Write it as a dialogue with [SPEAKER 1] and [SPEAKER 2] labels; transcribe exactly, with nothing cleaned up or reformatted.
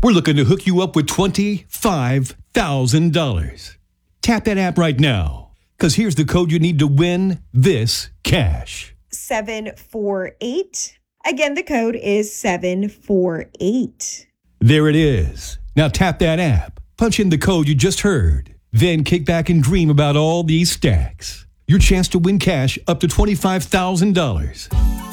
[SPEAKER 1] We're looking to hook you up with twenty-five thousand dollars. Tap that app right now, because here's the code you need to win this cash.
[SPEAKER 2] seven four eight. Again, the code is seven four eight.
[SPEAKER 1] There it is. Now tap that app, punch in the code you just heard, then kick back and dream about all these stacks. Your chance to win cash up to twenty-five thousand dollars.